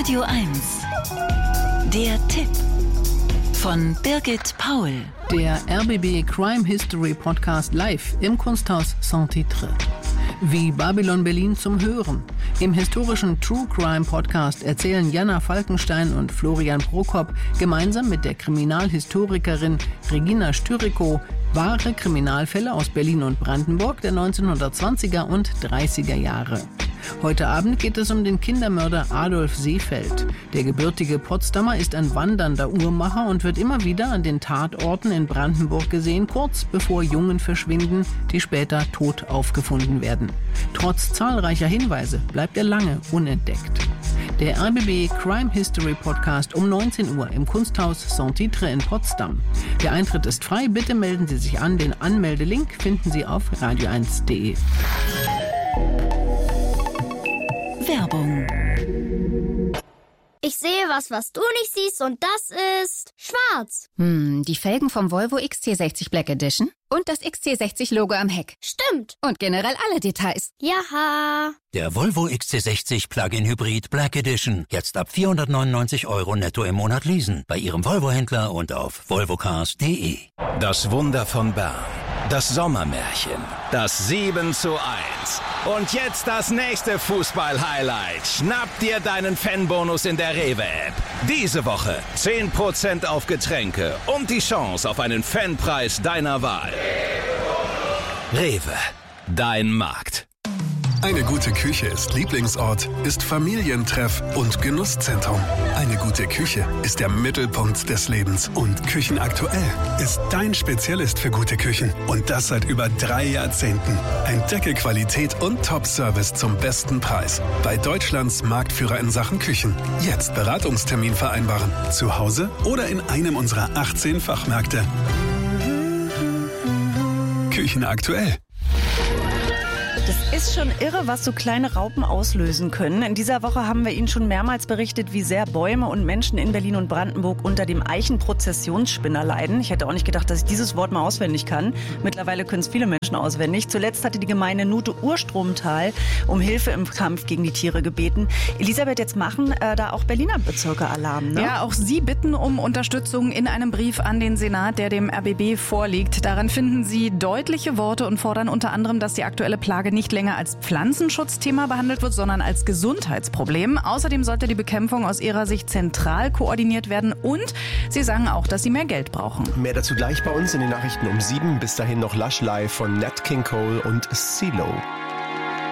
Radio 1. Der Tipp von Birgit Paul. Der RBB Crime History Podcast live im Kunsthaus Saint-Titre. Wie Babylon Berlin zum Hören. Im historischen True Crime Podcast erzählen Jana Falkenstein und Florian Prokop gemeinsam mit der Kriminalhistorikerin Regina Styrikow wahre Kriminalfälle aus Berlin und Brandenburg der 1920er und 30er Jahre. Heute Abend geht es um den Kindermörder Adolf Seefeld. Der gebürtige Potsdamer ist ein wandernder Uhrmacher und wird immer wieder an den Tatorten in Brandenburg gesehen, kurz bevor Jungen verschwinden, die später tot aufgefunden werden. Trotz zahlreicher Hinweise bleibt er lange unentdeckt. Der RBB Crime History Podcast um 19 Uhr im Kunsthaus Saint-Titre in Potsdam. Der Eintritt ist frei, bitte melden Sie sich an. Den Anmeldelink finden Sie auf radio1.de. Werbung. Ich sehe was du nicht siehst, und das ist schwarz. Die Felgen vom Volvo XC60 Black Edition und das XC60-Logo am Heck. Stimmt. Und generell alle Details. Jaha. Der Volvo XC60 Plug-in Hybrid Black Edition. Jetzt ab 499 € netto im Monat leasen. Bei Ihrem Volvo-Händler und auf volvocars.de. Das Wunder von Bern. Das Sommermärchen. Das 7:1. Und jetzt das nächste Fußball-Highlight. Schnapp dir deinen Fanbonus in der Rewe-App. Diese Woche 10% auf Getränke und die Chance auf einen Fanpreis deiner Wahl. Rewe. Dein Markt. Eine gute Küche ist Lieblingsort, ist Familientreff und Genusszentrum. Eine gute Küche ist der Mittelpunkt des Lebens. Und Küchenaktuell ist dein Spezialist für gute Küchen. Und das seit über 3 Jahrzehnten. Entdecke Qualität und Top-Service zum besten Preis. Bei Deutschlands Marktführer in Sachen Küchen. Jetzt Beratungstermin vereinbaren. Zu Hause oder in einem unserer 18 Fachmärkte. Küchenaktuell. Das ist schon irre, was so kleine Raupen auslösen können. In dieser Woche haben wir Ihnen schon mehrmals berichtet, wie sehr Bäume und Menschen in Berlin und Brandenburg unter dem Eichenprozessionsspinner leiden. Ich hätte auch nicht gedacht, dass ich dieses Wort mal auswendig kann. Mittlerweile können es viele Menschen auswendig. Zuletzt hatte die Gemeinde Nute Urstromtal um Hilfe im Kampf gegen die Tiere gebeten. Elisabeth, jetzt machen da auch Berliner Bezirke Alarm, ne? Ja, auch sie bitten um Unterstützung in einem Brief an den Senat, der dem RBB vorliegt. Darin finden sie deutliche Worte und fordern unter anderem, dass die aktuelle Plage nicht länger als Pflanzenschutzthema behandelt wird, sondern als Gesundheitsproblem. Außerdem sollte die Bekämpfung aus ihrer Sicht zentral koordiniert werden und sie sagen auch, dass sie mehr Geld brauchen. Mehr dazu gleich bei uns in den Nachrichten um 7. Bis dahin noch Lush Live von Nat King Cole und CeeLo.